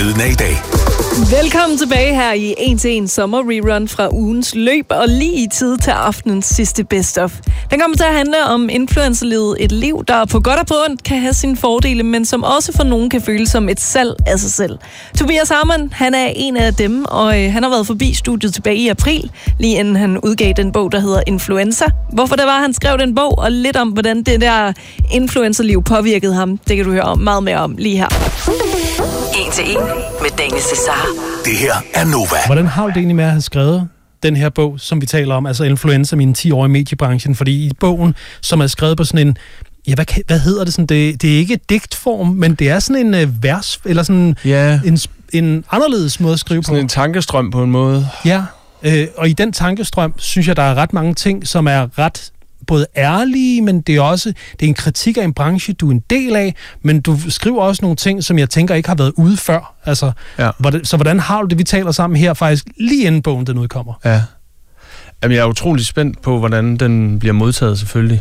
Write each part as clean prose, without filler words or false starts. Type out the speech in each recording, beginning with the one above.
Lyden af i dag. Velkommen tilbage her i 1-til-1 sommer-rerun fra ugens løb, og lige i tid til aftenens sidste best-of. Den kommer til at handle om influencerlivet, et liv, der på godt og på ondt kan have sine fordele, men som også for nogen kan føles som et salg af sig selv. Tobias Harman, han er en af dem, og han har været forbi studiet tilbage i april, lige inden han udgav den bog, der hedder Influencer. Hvorfor det var, han skrev den bog, og lidt om, hvordan det der influencerliv påvirkede ham, det kan du høre meget mere om lige her. 1-til-1 med Daniel Cesar. Det her er Nova. Hvordan har du det egentlig med at have skrevet den her bog, som vi taler om, altså Influencer, mine 10 år i mediebranchen? Fordi i bogen, som er skrevet på sådan en, ja, hvad hedder det sådan? Det er ikke digtform, men det er sådan en vers, eller sådan en anderledes måde at skrive på. Sådan en tankestrøm på en måde. Ja, og i den tankestrøm, synes jeg, der er ret mange ting, som er ret både ærlige, men det er en kritik af en branche, du er en del af, men du skriver også nogle ting, som jeg tænker ikke har været ude før. Altså, ja. Så hvordan har du det, vi taler sammen her, faktisk lige inden bogen den udkommer? Ja. Jamen, jeg er utrolig spændt på, hvordan den bliver modtaget, selvfølgelig.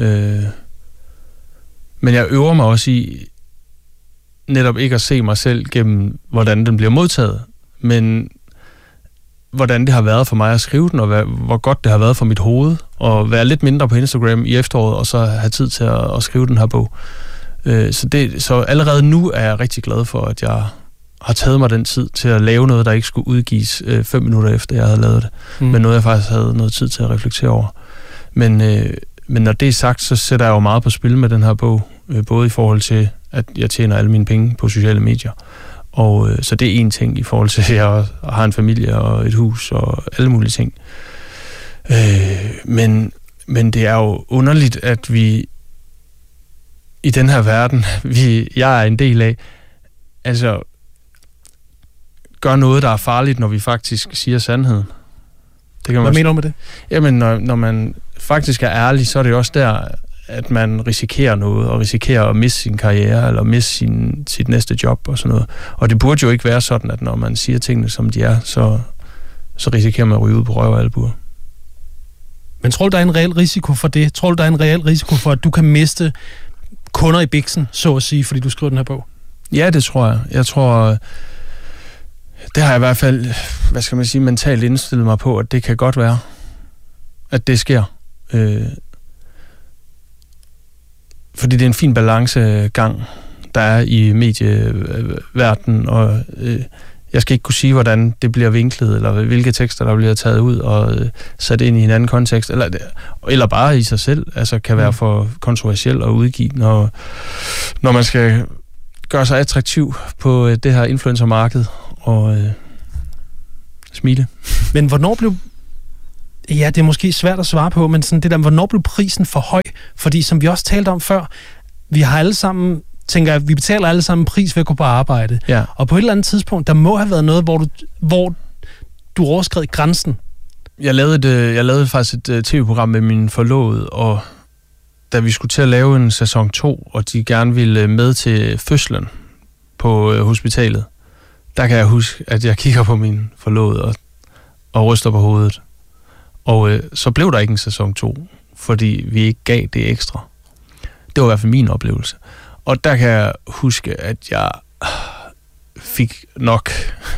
Men jeg øver mig også i netop ikke at se mig selv gennem, hvordan den bliver modtaget, men hvordan det har været for mig at skrive den, og hvor godt det har været for mit hoved, og være lidt mindre på Instagram i efteråret, og så have tid til at skrive den her bog. Så allerede nu er jeg rigtig glad for, at jeg har taget mig den tid til at lave noget, der ikke skulle udgives 5 minutter efter, jeg havde lavet det, men noget, jeg faktisk havde noget tid til at reflektere over. Men når det er sagt, så sætter jeg jo meget på spil med den her bog, både i forhold til, at jeg tjener alle mine penge på sociale medier, og så det er en ting i forhold til, at jeg har en familie og et hus og alle mulige ting. Men det er jo underligt, at vi i den her verden, jeg er en del af, altså gør noget, der er farligt, når vi faktisk siger sandheden. Det kan Hvad mener du med det? Jamen, når man faktisk er ærlig, så er det jo også der, at man risikerer noget, og risikerer at miste sin karriere, eller miste sit næste job og sådan noget. Og det burde jo ikke være sådan, at når man siger tingene, som de er, så risikerer man at ryge ud på røv og albuer. Men tror du, der er en reel risiko for det? Tror du, der er en reel risiko for, at du kan miste kunder i biksen, så at sige, fordi du skriver den her bog? Ja, det tror jeg. Jeg tror, det har jeg i hvert fald, hvad skal man sige, mentalt indstillet mig på, at det kan godt være, at det sker. Fordi det er en fin balancegang, der er i medieverdenen, og jeg skal ikke kunne sige, hvordan det bliver vinklet, eller hvilke tekster, der bliver taget ud og sat ind i en anden kontekst, eller bare i sig selv, altså kan være for kontroversiel at udgive, når man skal gøre sig attraktiv på det her influencermarked og smile. Men hvornår blev... Ja, det er måske svært at svare på, men sådan det der, hvornår blev prisen for høj? Fordi som vi også talte om før, vi har alle sammen, tænker jeg, vi betaler alle sammen pris ved at gå på arbejde. Ja. Og på et eller andet tidspunkt, der må have været noget, hvor du overskred grænsen. Jeg lavede faktisk et tv-program med min forlovede, og da vi skulle til at lave en sæson 2, og de gerne ville med til fødslen på hospitalet, der kan jeg huske, at jeg kigger på min forlovede og ryster på hovedet. Og så blev der ikke en sæson 2, fordi vi ikke gav det ekstra. Det var i hvert fald min oplevelse. Og der kan jeg huske, at jeg fik nok...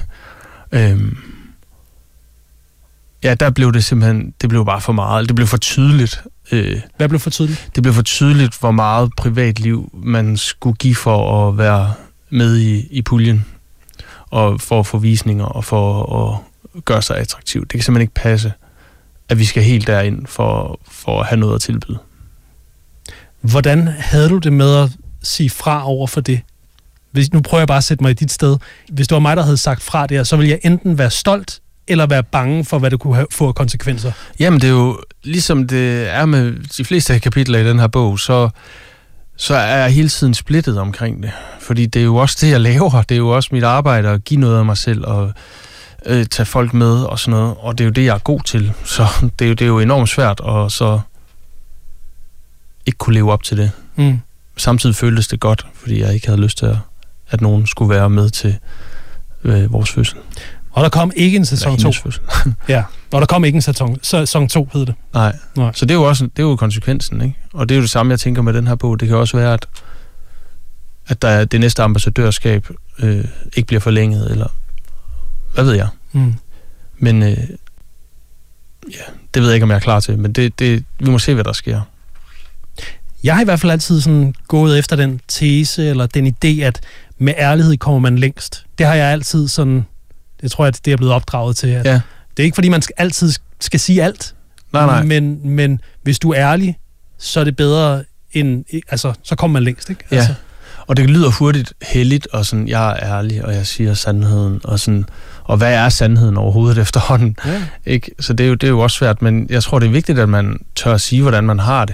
der blev det simpelthen... Det blev bare for meget. Det blev for tydeligt. Hvad blev for tydeligt? Det blev for tydeligt, hvor meget privatliv man skulle give for at være med i puljen. Og for at få visninger og for at gøre sig attraktiv. Det kan simpelthen ikke passe, at vi skal helt derind for at have noget at tilbyde. Hvordan havde du det med at sige fra over for det? Nu prøver jeg bare at sætte mig i dit sted. Hvis det var mig, der havde sagt fra det her, så ville jeg enten være stolt, eller være bange for, hvad det kunne få af konsekvenser. Jamen, det er jo ligesom det er med de fleste kapitler i den her bog, så er jeg hele tiden splittet omkring det. Fordi det er jo også det, jeg laver. Det er jo også mit arbejde at give noget af mig selv, og tage folk med og sådan noget, og det er jo det, jeg er god til. Så det er jo enormt svært at så ikke kunne leve op til det. Samtidig føltes det godt, fordi jeg ikke havde lyst til, at nogen skulle være med til vores fødsel. Og der kom ikke en sæson 2. Ja, og der kom ikke en sæson 2, hed det. Nej. Så det er jo konsekvensen, ikke? Og det er jo det samme, jeg tænker med den her bog. Det kan også være, at der er det næste ambassadørskab, ikke bliver forlænget, eller hvad ved jeg. Men det ved jeg ikke, om jeg er klar til, men vi må se, hvad der sker. Jeg har i hvert fald altid sådan gået efter den tese, eller den idé, at med ærlighed kommer man længst. Det har jeg altid sådan, det tror jeg, det er blevet opdraget til. At det er ikke, fordi man altid skal sige alt. Nej. Men hvis du er ærlig, så er det bedre end, altså, så kommer man længst, ikke? Altså. Ja, og det lyder hurtigt heldigt, og sådan, jeg er ærlig, og jeg siger sandheden, og sådan, og hvad er sandheden overhovedet efterhånden? Ja. Ikke? Så det er jo også svært, men jeg tror, det er vigtigt, at man tør at sige, hvordan man har det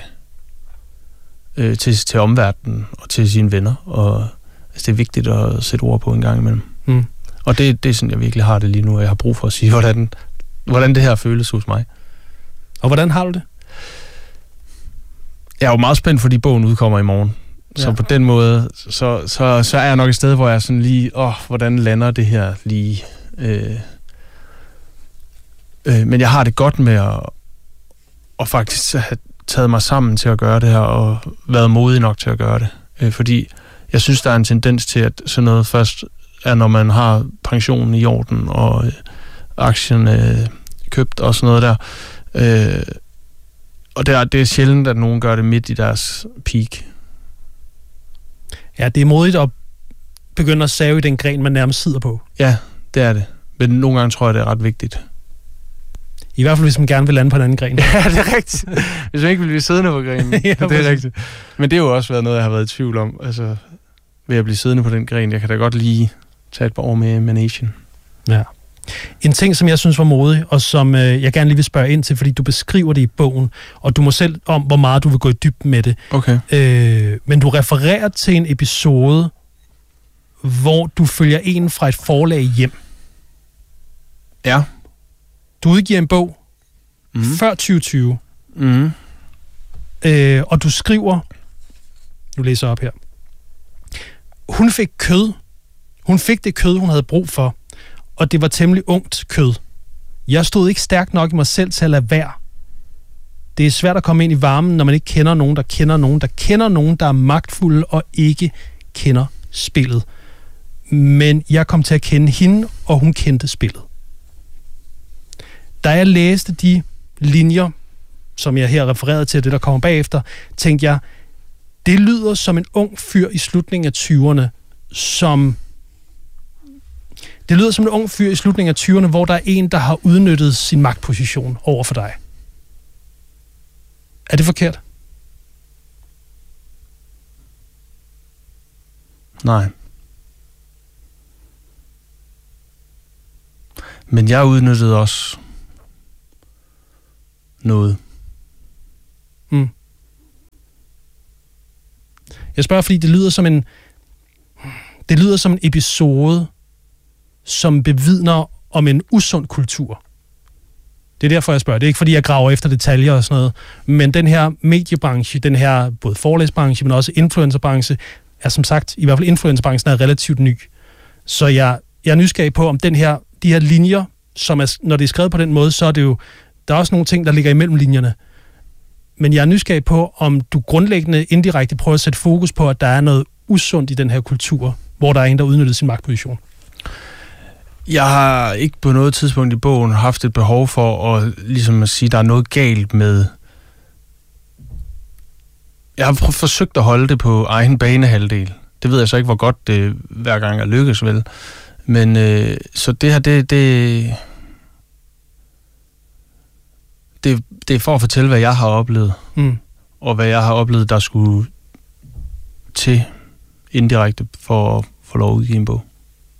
til omverdenen og til sine venner, og altså, det er vigtigt at sætte ord på en gang imellem. Og det er sådan, jeg virkelig har det lige nu, og jeg har brug for at sige, hvordan det her føles hos mig. Og hvordan har du det? Jeg er jo meget spændt, fordi bogen udkommer i morgen. Så på den måde, så er jeg nok et sted, hvor jeg sådan lige, hvordan lander det her lige? Men jeg har det godt med at faktisk have taget mig sammen til at gøre det her, og været modig nok til at gøre det. Fordi jeg synes, der er en tendens til, at sådan noget først er, når man har pensionen i orden, og aktien købt og sådan noget der. Og det er sjældent, at nogen gør det midt i deres peak. Ja, det er modigt at begynde at save i den gren, man nærmest sidder på. Ja, det er det. Men nogle gange tror jeg, det er ret vigtigt. I hvert fald, hvis man gerne vil lande på en anden gren. Ja, det er rigtigt. Hvis man ikke vil blive siddende på grenen. Ja, det er rigtigt. Men det har jo også været noget, jeg har været i tvivl om. Altså, ved at blive siddende på den gren. Jeg kan da godt lige tage et par år med Manation. Ja. En ting, som jeg synes var modig, og som jeg gerne lige vil spørge ind til, fordi du beskriver det i bogen, og du må selv om, hvor meget du vil gå i dybden med det. Okay. Men du refererer til en episode, hvor du følger en fra et forlag hjem. Ja. Du udgiver en bog før 2020. Og du skriver, nu læser jeg op her, hun fik kød. Hun fik det kød, hun havde brug for, og det var temmelig ungt kød. Jeg stod ikke stærkt nok i mig selv til at lade være. Det er svært at komme ind i varmen, når man ikke kender nogen, der kender nogen, der kender nogen, der er magtfulde og ikke kender spillet. Men jeg kom til at kende hende, og hun kendte spillet. Da jeg læste de linjer, som jeg her refererede til, det der kommer bagefter, tænkte jeg, det lyder som en ung fyr i slutningen af 20'erne, hvor der er en, der har udnyttet sin magtposition over for dig. Er det forkert? Nej. Men jeg udnyttede også noget. Jeg spørger, fordi det lyder som en episode, som bevidner om en usund kultur. Det er derfor, jeg spørger. Det er ikke, fordi jeg graver efter detaljer og sådan noget. Men den her mediebranche, den her både forlægsbranche, men også influencerbranche, er som sagt, i hvert fald influencerbranchen er relativt ny. Så jeg er nysgerrig på, om de her linjer, som er, når det er skrevet på den måde, så er det jo, der er også nogle ting, der ligger imellem linjerne. Men jeg er nysgerrig på, om du grundlæggende indirekte prøver at sætte fokus på, at der er noget usundt i den her kultur, hvor der er en, der udnytter sin magtposition. Jeg har ikke på noget tidspunkt i bogen haft et behov for at sige, at der er noget galt med... Jeg har forsøgt at holde det på egen banehalvdel. Det ved jeg så ikke, hvor godt det hver gang er lykkes, vel. Men så det her, det er for at fortælle, hvad jeg har oplevet. Og hvad jeg har oplevet, der skulle til indirekte for at få lov at udgive en bog.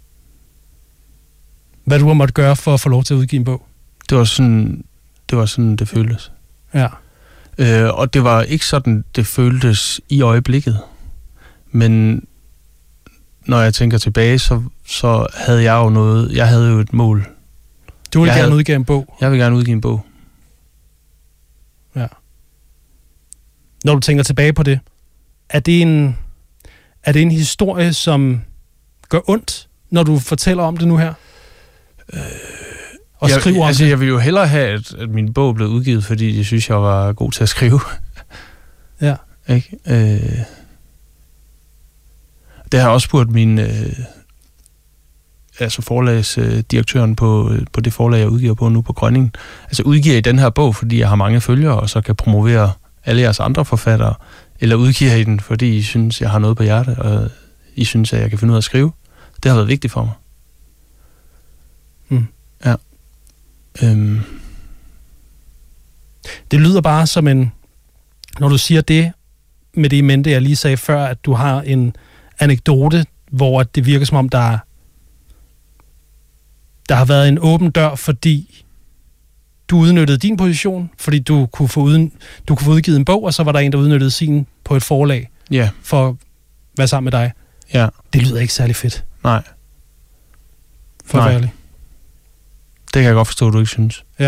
Hvad du har måttet gøre for at få lov til at udgive en bog? Det var sådan, det føltes. Ja. Og det var ikke sådan, det føltes i øjeblikket. Men når jeg tænker tilbage, så havde jeg jo noget... Jeg havde jo et mål. Du ville gerne udgive en bog? Jeg vil gerne udgive en bog. Ja. Når du tænker tilbage på det, er det en historie, som gør ondt, når du fortæller om det nu her? Og skriver om det? Jeg vil jo hellere have, at min bog blev udgivet, fordi jeg synes, jeg var god til at skrive. Ja. Ikke? Det har jeg også spurgt altså forlagsdirektøren på det forlag, jeg udgiver på nu på Grønningen, altså udgiver I den her bog, fordi jeg har mange følgere, og så kan promovere alle jeres andre forfattere, eller udgiver I den, fordi I synes, jeg har noget på hjerte, og I synes, at jeg kan finde ud af at skrive. Det har været vigtigt for mig. Ja. Det lyder bare som en... Når du siger det, med det i mente, jeg lige sagde før, at du har en anekdote, hvor det virker som om, der har været en åben dør, fordi du udnyttede din position, fordi du kunne få udgivet en bog, og så var der en, der udnyttede sin på et forlag for at være sammen med dig. Ja. Det lyder ikke særlig fedt. Nej. Forfærdeligt. Det kan jeg godt forstå, du ikke synes. Ja.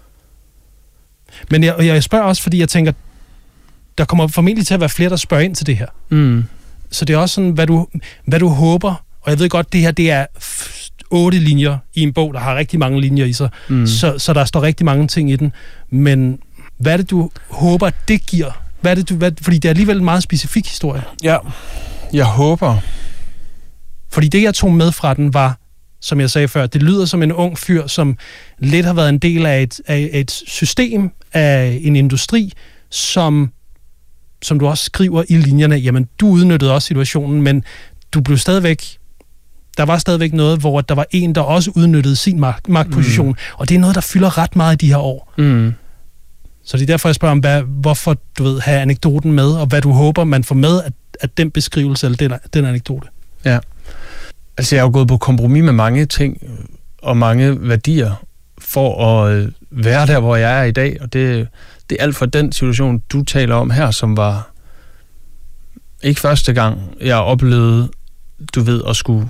Men jeg spørger også, fordi jeg tænker, der kommer formentlig til at være flere, der spørger ind til det her. Så det er også sådan, hvad du håber, og jeg ved godt, det her, det er 8 linjer i en bog, der har rigtig mange linjer i sig, så der står rigtig mange ting i den, men hvad er det, du håber, det giver? Fordi det er alligevel en meget specifik historie. Ja, jeg håber. Fordi det, jeg tog med fra den, var, som jeg sagde før, det lyder som en ung fyr, som lidt har været en del af et system, af en industri, som du også skriver i linjerne, jamen, du udnyttede også situationen, men du blev der var stadigvæk noget, hvor der var en, der også udnyttede sin magtposition, og det er noget, der fylder ret meget i de her år. Så det er derfor, jeg spørger om, hvorfor du have anekdoten med, og hvad du håber, man får med af den beskrivelse, eller den anekdote. Ja. Altså, jeg har jo gået på kompromis med mange ting, og mange værdier, for at være der, hvor jeg er i dag, og det er alt for den situation, du taler om her, som var ikke første gang, jeg oplevede, at skulle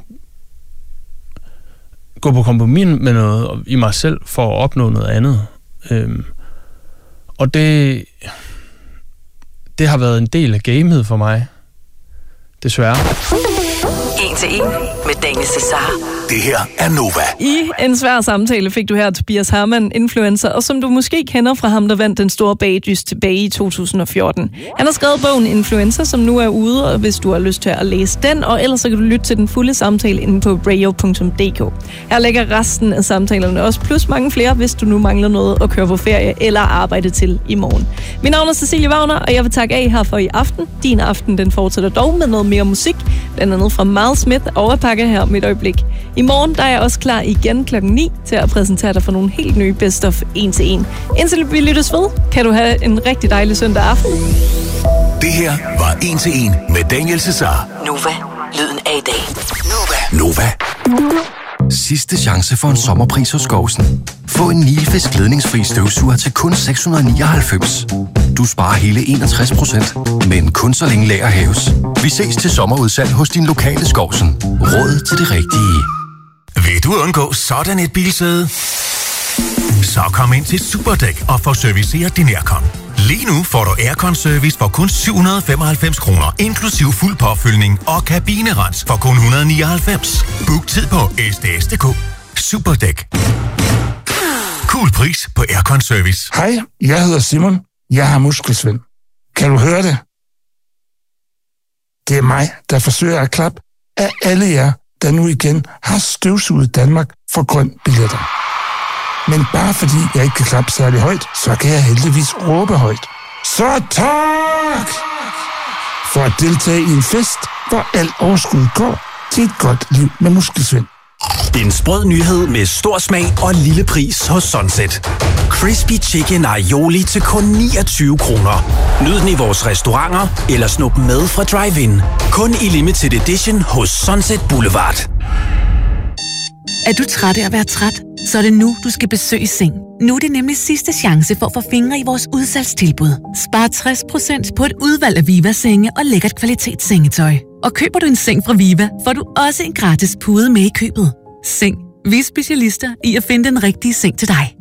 gå på kompromis med noget i mig selv, for at opnå noget andet. Og det har været en del af gamet for mig, desværre. 1 til 1 med Daniel Cesar. Det her er Nova. I en svær samtale fik du her Tobias Harman, influencer, og som du måske kender fra ham, der vandt den store bagdyst tilbage i 2014. Han har skrevet bogen Influencer, som nu er ude, og hvis du har lyst til at læse den, og ellers så kan du lytte til den fulde samtale inde på radio.dk. Her ligger resten af samtalerne også, plus mange flere, hvis du nu mangler noget at køre på ferie eller arbejde til i morgen. Mit navn er Cecilie Wagner, og jeg vil takke af her for i aften. Din aften, den fortsætter dog med noget mere musik, blandt andet fra Miles Smith og Pakke her om et øjeblik. I morgen der er jeg også klar igen klokken 9 til at præsentere dig for nogle helt nye Best of 1 til 1. Indtil vi lyttes ved, kan du have en rigtig dejlig søndag aften. Det her var 1 til 1 med Daniel Cesar. Nova, lyden af i dag. Nova. Sidste chance for en sommerpris hos Skovsen. Få en Nilfisk ledningsfri støvsuger til kun 699. Du sparer hele 61%, men kun så længe lager hæves. Vi ses til sommerudsalg hos din lokale Skovsen. Råd til det rigtige. Vil du undgå sådan et bilsæde? Så kom ind til Superdæk og få serviceret din aircon. Lige nu får du aircon-service for kun 795 kroner, inklusiv fuld påfyldning og kabinerens for kun 199. Book tid på sds.dk. Superdæk. Cool pris på aircon-service. Hej, jeg hedder Simon. Jeg har muskelsvind. Kan du høre det? Det er mig, der forsøger at klappe af alle jer, der nu igen har støvsuget Danmark for grøn billetter. Men bare fordi jeg ikke kan klappe særlig højt, så kan jeg heldigvis råbe højt. Så tak! For at deltage i en fest, hvor alt overskud går til et godt liv med muskelsvind. En sprød nyhed med stor smag og lille pris hos Sunset. Crispy Chicken Aioli til kun 29 kroner. Nyd den i vores restauranter eller snup med fra Drive-In. Kun i limited edition hos Sunset Boulevard. Er du træt af at være træt? Så er det nu, du skal besøge Seng. Nu er det nemlig sidste chance for at få fingre i vores udsalgstilbud. Spar 60% på et udvalg af Viva-senge og lækkert kvalitetssengetøj. Og køber du en seng fra Viva, får du også en gratis pude med i købet. Seng. Vi er specialister i at finde den rigtige seng til dig.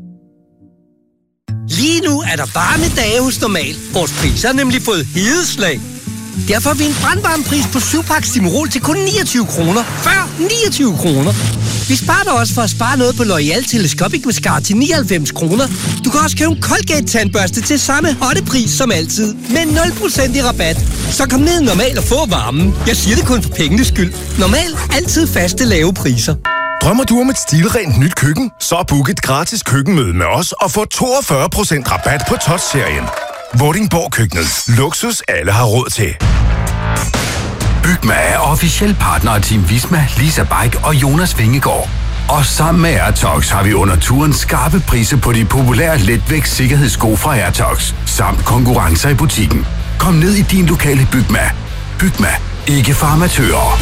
Lige nu er der varme dage hos Normal. Vores priser har nemlig fået hedeslag. Derfor har vi en brandvarm pris på 7-pakke Stimorol til kun 29 kroner. Før 29 kroner. Vi sparer dig også for at spare noget på L'Oreal Telescopic Mascara til 99 kroner. Du kan også købe en Colgate-tandbørste til samme hotte pris som altid. Med 0% i rabat. Så kom ned Normal og få varmen. Jeg siger det kun for pengenes skyld. Normal. Altid faste lave priser. Drømmer du om et stilrent nyt køkken? Så book et gratis køkkenmøde med os og få 42% rabat på Touch-serien. Vordingborg Køkkenet. Luksus alle har råd til. Bygma er officiel partner af Team Visma, Lisa Bike og Jonas Vingegaard. Og sammen med Airtox har vi under turen skarpe priser på de populære letvægts sikkerhedssko fra Airtox, samt konkurrencer i butikken. Kom ned i din lokale Bygma. Bygma. Ikke for amatører.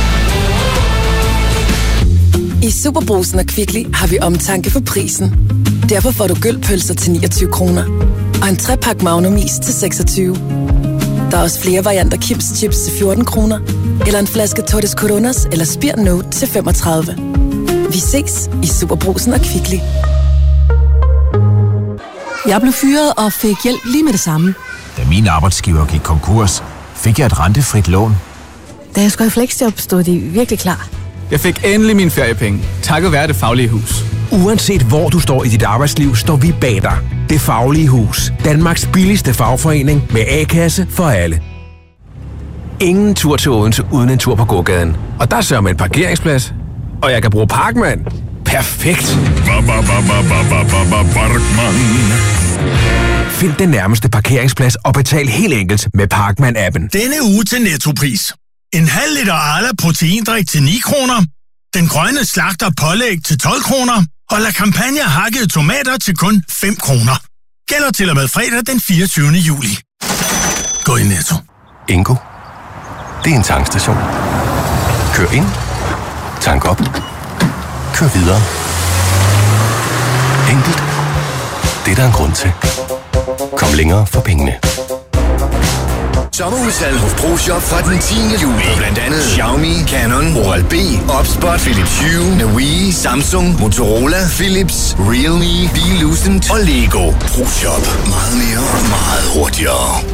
I Superbrugsen og Kvickly har vi omtanke for prisen. Derfor får du gylpølser til 29 kroner. Og en 3-pakke Magnum is til 26. Der er også flere varianter Kims Chips til 14 kroner. Eller en flaske Tortes Coronas eller Spir Note til 35. Vi ses i Superbrugsen og Kvickly. Jeg blev fyret og fik hjælp lige med det samme. Da min arbejdsgiver gik konkurs, fik jeg et rentefrit lån. Da jeg skulle i fleksjob, stod de virkelig klar. Jeg fik endelig mine feriepenge, takket være Det Faglige Hus. Uanset hvor du står i dit arbejdsliv, står vi bag dig. Det Faglige Hus. Danmarks billigste fagforening med A-kasse for alle. Ingen tur til Odense uden en tur på gågaden. Og der sørger med en parkeringsplads. Og jeg kan bruge Parkman. Perfekt. Find den nærmeste parkeringsplads og betal helt enkelt med Parkman-appen. Denne uge til Nettopris. En halv liter Arla proteindrik til 9 kroner. Den grønne slagter pålæg til 12 kroner. Og La Campagna hakkede tomater til kun 5 kroner. Gælder til og med fredag den 24. juli. Gå i Netto. Ingo. Det er en tankstation. Kør ind. Tank op. Kør videre. Enkelt. Det er der en grund til. Kom længere for pengene. Sommerudsalg hos ProShop fra den 10. juli. Blandt andet Xiaomi, Canon, Oral-B, Opspot, Philips Hue, Navii, Samsung, Motorola, Philips, Realme, Belucent og Lego. ProShop. Meget mere, meget hurtigere.